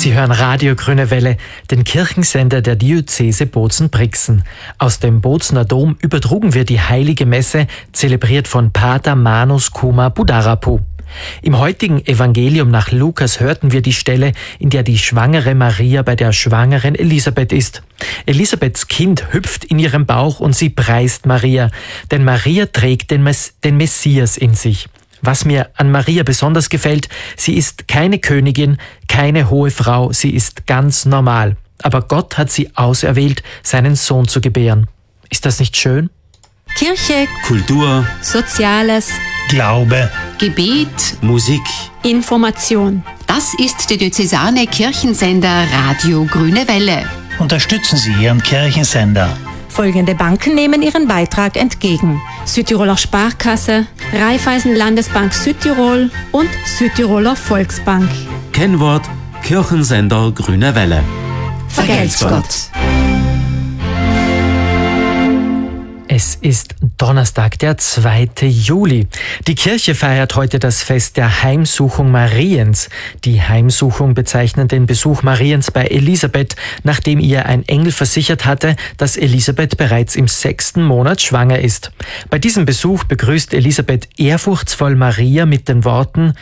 Sie hören Radio Grüne Welle, den Kirchensender der Diözese Bozen-Brixen. Aus dem Bozener Dom übertrugen wir die Heilige Messe, zelebriert von Pater Manus Kuma Budarapu. Im heutigen Evangelium nach Lukas hörten wir die Stelle, in der die schwangere Maria bei der schwangeren Elisabeth ist. Elisabeths Kind hüpft in ihrem Bauch und sie preist Maria, denn Maria trägt den Messias in sich. Was mir an Maria besonders gefällt, sie ist keine Königin, keine hohe Frau, sie ist ganz normal. Aber Gott hat sie auserwählt, seinen Sohn zu gebären. Ist das nicht schön? Kirche, Kultur, Soziales, Glaube, Gebet, Musik. Information. Das ist der diözesane Kirchensender Radio Grüne Welle. unterstützen Sie Ihren Kirchensender. Folgende Banken nehmen ihren Beitrag entgegen: Südtiroler Sparkasse, Raiffeisen Landesbank Südtirol und Südtiroler Volksbank. Kennwort: Kirchensender Grüne Welle. Vergelt's Gott. Es ist Donnerstag, der 2. Juli. Die Kirche feiert heute das Fest der Heimsuchung Mariens. Die Heimsuchung bezeichnet den Besuch Mariens bei Elisabeth, nachdem ihr ein Engel versichert hatte, dass Elisabeth bereits im 6. Monat schwanger ist. Bei diesem Besuch begrüßt Elisabeth ehrfurchtsvoll Maria mit den Worten: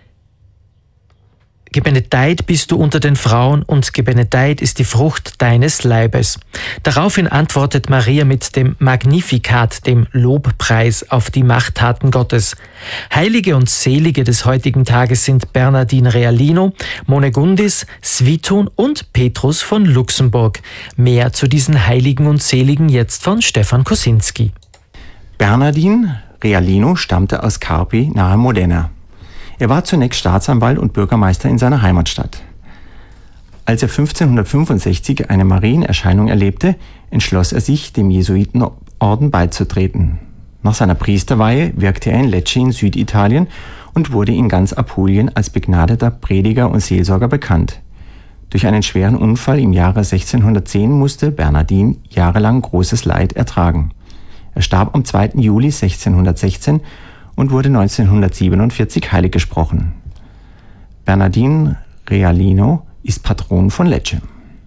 Gebenedeit bist du unter den Frauen und gebenedeit ist die Frucht deines Leibes. Daraufhin antwortet Maria mit dem Magnificat, dem Lobpreis auf die Machttaten Gottes. Heilige und Selige des heutigen Tages sind Bernardine Realino, Monegundis, Svithun und Petrus von Luxemburg. Mehr zu diesen Heiligen und Seligen jetzt von Stefan Kosinski. Bernardine Realino stammte aus Carpi nahe Modena. Er war zunächst Staatsanwalt und Bürgermeister in seiner Heimatstadt. Als er 1565 eine Marienerscheinung erlebte, entschloss er sich, dem Jesuitenorden beizutreten. Nach seiner Priesterweihe wirkte er in Lecce in Süditalien und wurde in ganz Apulien als begnadeter Prediger und Seelsorger bekannt. Durch einen schweren Unfall im Jahre 1610 musste Bernardine jahrelang großes Leid ertragen. Er starb am 2. Juli 1616 und wurde 1947 heilig gesprochen. Bernardine Realino ist Patron von Lecce.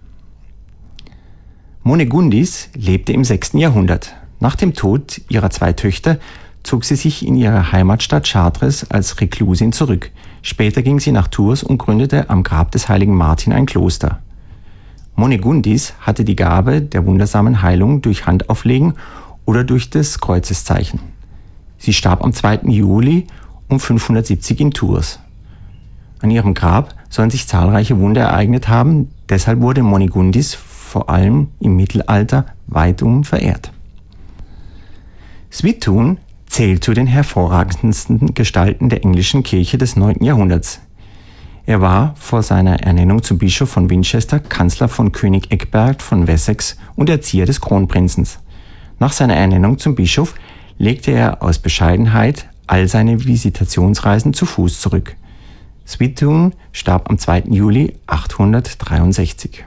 Monegundis lebte im 6. Jahrhundert. Nach dem Tod ihrer 2 Töchter zog sie sich in ihre Heimatstadt Chartres als Reklusin zurück. Später ging sie nach Tours und gründete am Grab des heiligen Martin ein Kloster. Monegundis hatte die Gabe der wundersamen Heilung durch Handauflegen oder durch das Kreuzeszeichen. Sie starb am 2. Juli um 570 in Tours. An ihrem Grab sollen sich zahlreiche Wunder ereignet haben, deshalb wurde Monegundis vor allem im Mittelalter weitum verehrt. Svithun zählt zu den hervorragendsten Gestalten der englischen Kirche des 9. Jahrhunderts. Er war vor seiner Ernennung zum Bischof von Winchester Kanzler von König Egbert von Wessex und Erzieher des Kronprinzen. Nach seiner Ernennung zum Bischof legte er aus Bescheidenheit all seine Visitationsreisen zu Fuß zurück. Svithun starb am 2. Juli 863.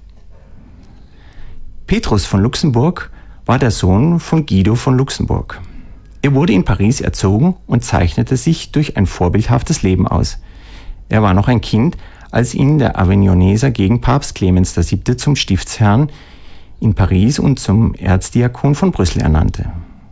Petrus von Luxemburg war der Sohn von Guido von Luxemburg. Er wurde in Paris erzogen und zeichnete sich durch ein vorbildhaftes Leben aus. Er war noch ein Kind, als ihn der Avignoneser Gegenpapst Clemens VII. Zum Stiftsherrn in Paris und zum Erzdiakon von Brüssel ernannte.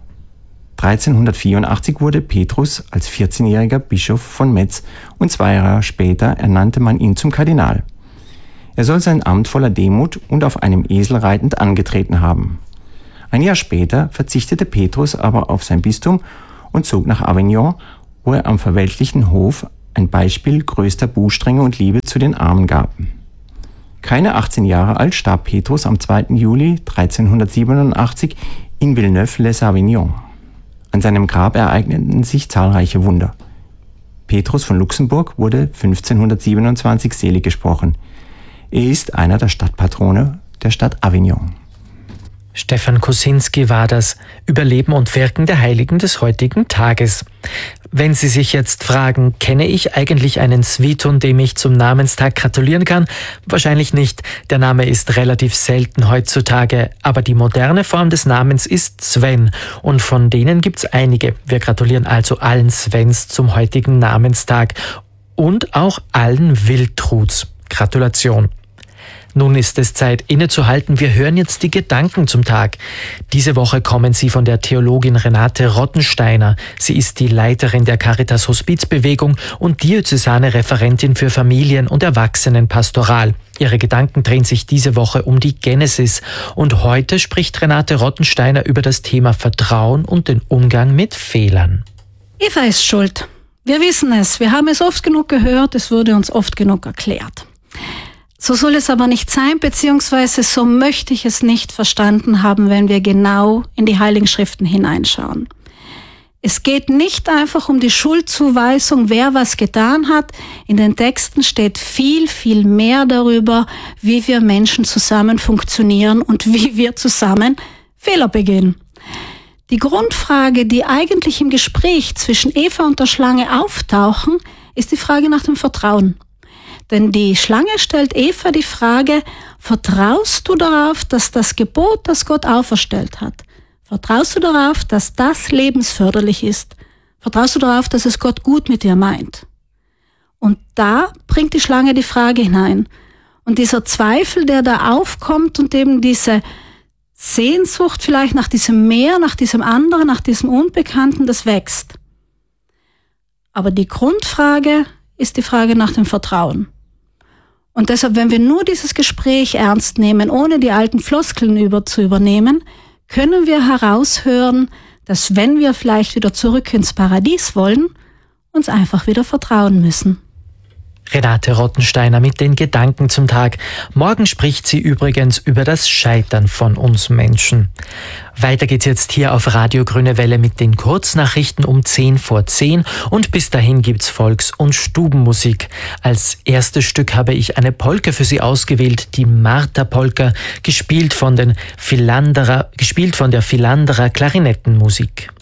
1384 wurde Petrus als 14-jähriger Bischof von Metz und 2 Jahre später ernannte man ihn zum Kardinal. Er soll sein Amt voller Demut und auf einem Esel reitend angetreten haben. Ein Jahr später verzichtete Petrus aber auf sein Bistum und zog nach Avignon, wo er am verweltlichen Hof ein Beispiel größter Bußstrenge und Liebe zu den Armen gab. Keine 18 Jahre alt starb Petrus am 2. Juli 1387 in Villeneuve-les-Avignon. An seinem Grab ereigneten sich zahlreiche Wunder. Petrus von Luxemburg wurde 1527 selig gesprochen. Er ist einer der Stadtpatrone der Stadt Avignon. Stefan Kosinski war das über Leben und Wirken der Heiligen des heutigen Tages. Wenn Sie sich jetzt fragen, kenne ich eigentlich einen Svithun, dem ich zum Namenstag gratulieren kann? Wahrscheinlich nicht. Der Name ist relativ selten heutzutage, aber die moderne Form des Namens ist Sven und von denen gibt's einige. Wir gratulieren also allen Svens zum heutigen Namenstag und auch allen Wiltruds. Gratulation. Nun ist es Zeit, innezuhalten. Wir hören jetzt die Gedanken zum Tag. Diese Woche kommen sie von der Theologin Renate Rottensteiner. Sie ist die Leiterin der Caritas Hospizbewegung und diözesane Referentin für Familien- und Erwachsenenpastoral. Ihre Gedanken drehen sich diese Woche um die Genesis. Und heute spricht Renate Rottensteiner über das Thema Vertrauen und den Umgang mit Fehlern. Eva ist schuld. Wir wissen es. Wir haben es oft genug gehört. Es wurde uns oft genug erklärt. So soll es aber nicht sein, beziehungsweise so möchte ich es nicht verstanden haben, wenn wir genau in die Heiligen Schriften hineinschauen. Es geht nicht einfach um die Schuldzuweisung, wer was getan hat. In den Texten steht viel, viel mehr darüber, wie wir Menschen zusammen funktionieren und wie wir zusammen Fehler begehen. Die Grundfrage, die eigentlich im Gespräch zwischen Eva und der Schlange auftauchen, ist die Frage nach dem Vertrauen. Denn die Schlange stellt Eva die Frage, vertraust du darauf, dass das Gebot, das Gott auferstellt hat, vertraust du darauf, dass das lebensförderlich ist? Vertraust du darauf, dass es Gott gut mit dir meint? Und da bringt die Schlange die Frage hinein. Und dieser Zweifel, der da aufkommt und eben diese Sehnsucht vielleicht nach diesem Mehr, nach diesem anderen, nach diesem Unbekannten, das wächst. Aber die Grundfrage ist die Frage nach dem Vertrauen. Und deshalb, wenn wir nur dieses Gespräch ernst nehmen, ohne die alten Floskeln zu übernehmen, können wir heraushören, dass wenn wir vielleicht wieder zurück ins Paradies wollen, uns einfach wieder vertrauen müssen. Renate Rottensteiner mit den Gedanken zum Tag. Morgen spricht sie übrigens über das Scheitern von uns Menschen. Weiter geht's jetzt hier auf Radio Grüne Welle mit den Kurznachrichten um 10:10 und bis dahin gibt's Volks- und Stubenmusik. Als erstes Stück habe ich eine Polka für Sie ausgewählt, die Martha-Polka, gespielt von der Philanderer Klarinettenmusik.